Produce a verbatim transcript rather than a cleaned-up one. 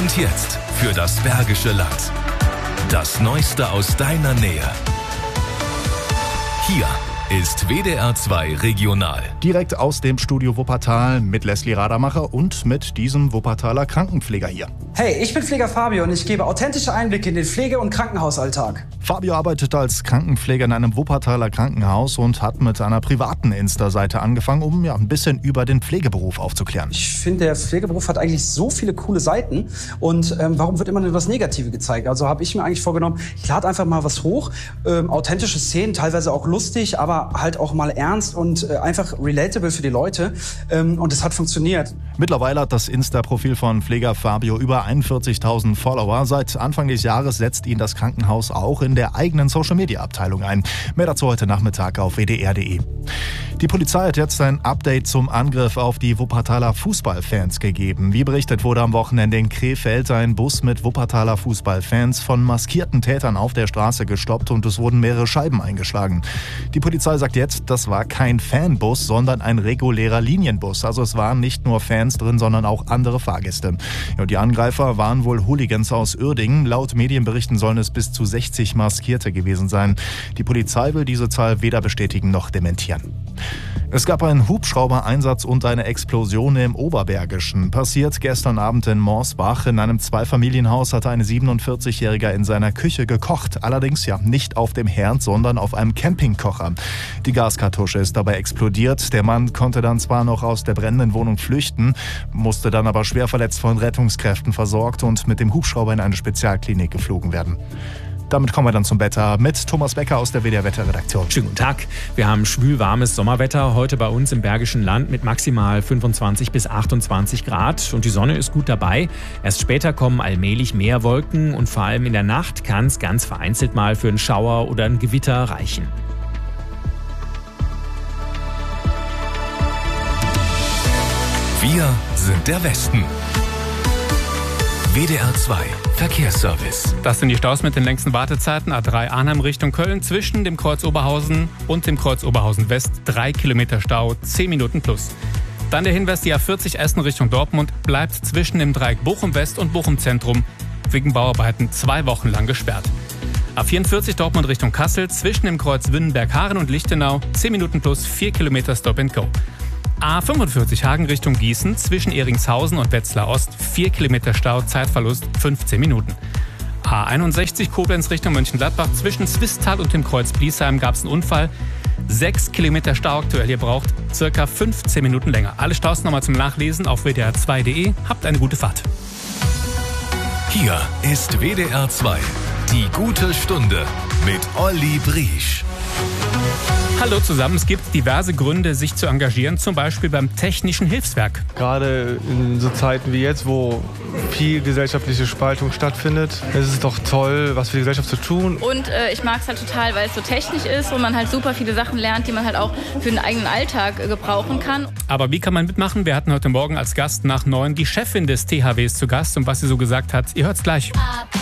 Und jetzt für das Bergische Land. Das Neueste aus deiner Nähe. Hier ist W D R zwei Regional. Direkt aus dem Studio Wuppertal mit Leslie Radermacher und mit diesem Wuppertaler Krankenpfleger hier. Hey, ich bin Pfleger Fabio und ich gebe authentische Einblicke in den Pflege- und Krankenhausalltag. Fabio arbeitet als Krankenpfleger in einem Wuppertaler Krankenhaus und hat mit einer privaten Insta-Seite angefangen, um ja, ein bisschen über den Pflegeberuf aufzuklären. Ich finde, der Pflegeberuf hat eigentlich so viele coole Seiten. Und ähm, warum wird immer nur das Negative gezeigt? Also habe ich mir eigentlich vorgenommen, ich lade einfach mal was hoch. Ähm, authentische Szenen, teilweise auch lustig, aber halt auch mal ernst und äh, einfach relatable für die Leute. Ähm, und es hat funktioniert. Mittlerweile hat das Insta-Profil von Pfleger Fabio über einundvierzigtausend Follower. Seit Anfang des Jahres setzt ihn das Krankenhaus auch in der eigenen Social-Media-Abteilung ein. Mehr dazu heute Nachmittag auf w d r punkt d e. Die Polizei hat jetzt ein Update zum Angriff auf die Wuppertaler Fußballfans gegeben. Wie berichtet wurde am Wochenende in Krefeld ein Bus mit Wuppertaler Fußballfans von maskierten Tätern auf der Straße gestoppt und es wurden mehrere Scheiben eingeschlagen. Die Polizei sagt jetzt, das war kein Fanbus, sondern ein regulärer Linienbus. Also es waren nicht nur Fans drin, sondern auch andere Fahrgäste. Ja, die Angreifer waren wohl Hooligans aus Uerdingen. Laut Medienberichten sollen es bis zu sechzig Maskierte gewesen sein. Die Polizei will diese Zahl weder bestätigen noch dementieren. Es gab einen Hubschrauber-Einsatz und eine Explosion im Oberbergischen. Passiert gestern Abend in Morsbach. In einem Zweifamilienhaus hatte ein siebenundvierzigjähriger in seiner Küche gekocht. Allerdings ja nicht auf dem Herd, sondern auf einem Campingkocher. Die Gaskartusche ist dabei explodiert. Der Mann konnte dann zwar noch aus der brennenden Wohnung flüchten, musste dann aber schwer verletzt von Rettungskräften versorgt und mit dem Hubschrauber in eine Spezialklinik geflogen werden. Damit kommen wir dann zum Wetter mit Thomas Becker aus der W D R-Wetterredaktion. Schönen guten Tag. Wir haben schwülwarmes Sommerwetter heute bei uns im Bergischen Land mit maximal fünfundzwanzig bis achtundzwanzig Grad. Und die Sonne ist gut dabei. Erst später kommen allmählich mehr Wolken und vor allem in der Nacht kann es ganz vereinzelt mal für einen Schauer oder ein Gewitter reichen. Wir sind der Westen. W D R zwei Verkehrsservice. Das sind die Staus mit den längsten Wartezeiten. A drei Arnhem Richtung Köln zwischen dem Kreuz Oberhausen und dem Kreuz Oberhausen West. Drei Kilometer Stau, zehn Minuten plus. Dann der Hinweis, die A vierzig Essen Richtung Dortmund bleibt zwischen dem Dreieck Bochum West und Bochum Zentrum wegen Bauarbeiten zwei Wochen lang gesperrt. A vierundvierzig Dortmund Richtung Kassel zwischen dem Kreuz Wünnenberg-Haaren und Lichtenau. zehn Minuten plus, vier Kilometer Stop and Go. A fünfundvierzig Hagen Richtung Gießen zwischen Ehringshausen und Wetzlar Ost, vier Kilometer Stau, Zeitverlust fünfzehn Minuten. A einundsechzig Koblenz Richtung Mönchengladbach zwischen Zwistal und dem Kreuz Bliesheim gab es einen Unfall. sechs Kilometer Stau aktuell, ihr braucht circa fünfzehn Minuten länger. Alle Staus nochmal zum Nachlesen auf w d r zwei punkt d e. Habt eine gute Fahrt. Hier ist W D R zwei, die gute Stunde mit Olli Briesch. Hallo zusammen, es gibt diverse Gründe, sich zu engagieren, zum Beispiel beim Technischen Hilfswerk. Gerade in so Zeiten wie jetzt, wo viel gesellschaftliche Spaltung stattfindet, ist es doch toll, was für die Gesellschaft zu tun. Und äh, ich mag es halt total, weil es so technisch ist und man halt super viele Sachen lernt, die man halt auch für den eigenen Alltag äh, gebrauchen kann. Aber wie kann man mitmachen? Wir hatten heute Morgen als Gast nach neun die Chefin des T H Ws zu Gast und was sie so gesagt hat, ihr hört's gleich.